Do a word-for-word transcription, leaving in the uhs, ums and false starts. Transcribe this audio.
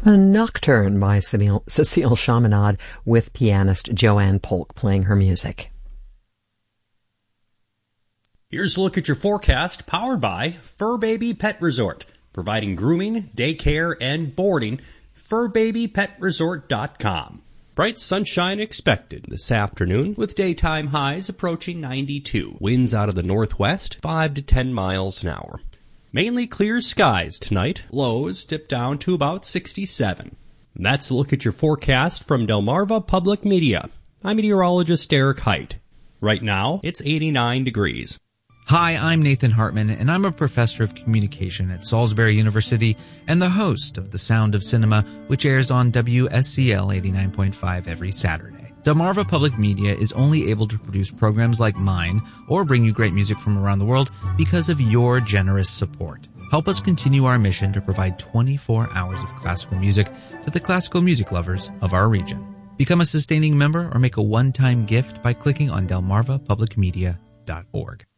A Nocturne by Cecile, Cecile Chaminade with pianist Joanne Polk playing her music. Here's a look at your forecast, powered by Fur Baby Pet Resort, providing grooming, daycare, and boarding. fur baby pet resort dot com. Bright sunshine expected this afternoon, with daytime highs approaching ninety-two. Winds out of the northwest, five to ten miles an hour. Mainly clear skies tonight. Lows dip down to about sixty-seven. And that's a look at your forecast from Delmarva Public Media. I'm meteorologist Eric Height. Right now, it's eighty-nine degrees. Hi, I'm Nathan Hartman, and I'm a professor of communication at Salisbury University and the host of The Sound of Cinema, which airs on W S C L eighty-nine point five every Saturday. Delmarva Public Media is only able to produce programs like mine or bring you great music from around the world because of your generous support. Help us continue our mission to provide twenty-four hours of classical music to the classical music lovers of our region. Become a sustaining member or make a one-time gift by clicking on delmarva public media dot org.